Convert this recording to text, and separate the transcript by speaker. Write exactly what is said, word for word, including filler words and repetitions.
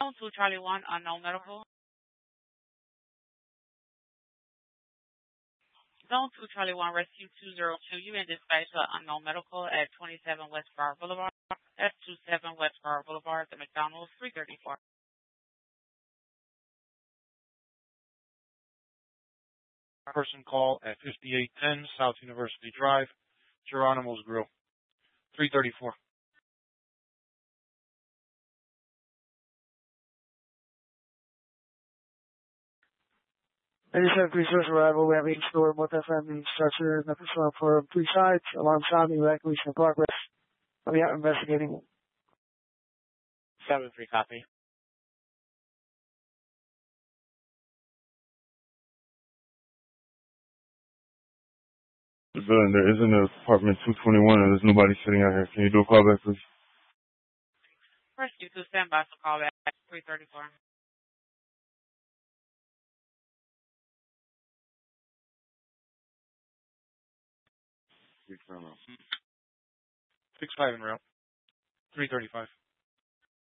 Speaker 1: Zone two Charlie one, unknown medical. Zone two Charlie one, Rescue two zero two. You been dispatched to unknown medical at twenty-seven West Broward Boulevard. That's twenty-seven West Broward Boulevard, the McDonald's, three thirty-four.
Speaker 2: Person call at fifty-eight ten South University Drive, Geronimo's Grill, three thirty-four.
Speaker 3: eighty-seven Resource Arrival, we have eight store multi-family structure, nothing strong for three sides, alarm sounding, evacuation in progress. We are investigating.
Speaker 4: seven three copy.
Speaker 5: The building, there isn't an apartment two twenty-one and there's nobody sitting out here. Can you do a call back, please?
Speaker 1: Rescue two, stand by for call back, three thirty-four.
Speaker 2: Six five en route, three thirty-five.